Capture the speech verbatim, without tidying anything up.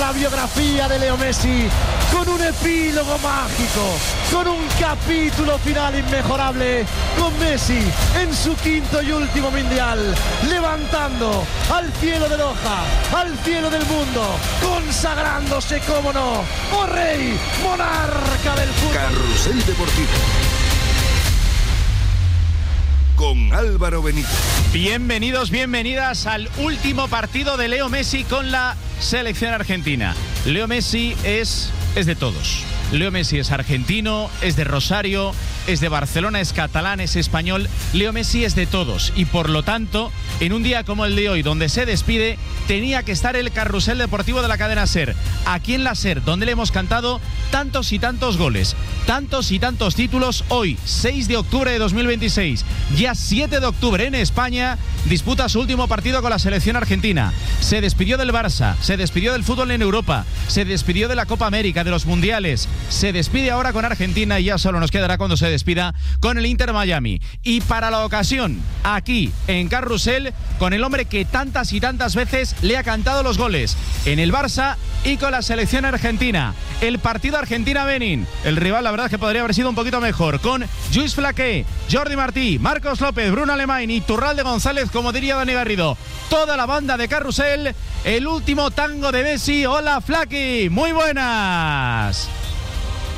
la biografía de Leo Messi con un epílogo mágico, con un capítulo final inmejorable, con Messi en su quinto y último mundial, levantando al cielo de Doha, al cielo del mundo, consagrándose, cómo no, oh rey, monarca del fútbol. Carrusel Deportivo con Álvaro Benítez. Bienvenidos, bienvenidas al último partido de Leo Messi con la selección argentina. Leo Messi es, es de todos. Leo Messi es argentino, es de Rosario, es de Barcelona, es catalán, es español. Leo Messi es de todos y por lo tanto, en un día como el de hoy, donde se despide, tenía que estar el carrusel deportivo de la cadena SER. Aquí en la SER, donde le hemos cantado tantos y tantos goles, tantos y tantos títulos. Hoy, seis de octubre de dos mil veintiséis, ya siete de octubre en España, disputa su último partido con la selección argentina. Se despidió del Barça, se despidió del fútbol en Europa, se despidió de la Copa América, de los mundiales. Se despide ahora con Argentina y ya solo nos quedará cuando se despida con el Inter Miami. Y para la ocasión, aquí en Carrusel, con el hombre que tantas y tantas veces le ha cantado los goles en el Barça y con la selección argentina. El partido Argentina-Benin. El rival, la verdad es que podría haber sido un poquito mejor, con Lluís Flaqué, Jordi Martí, Marcos López, Bruno Alemany y Turralde González, como diría Dani Garrido. Toda la banda de Carrusel, el último tango de Messi. Hola Flaky, muy buenas.